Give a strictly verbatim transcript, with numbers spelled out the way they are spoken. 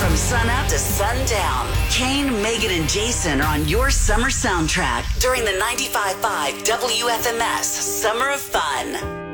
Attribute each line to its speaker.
Speaker 1: From sunup to sundown, Kane, Megan, and Jason are on your summer soundtrack during the ninety-five point five W F M S Summer of Fun.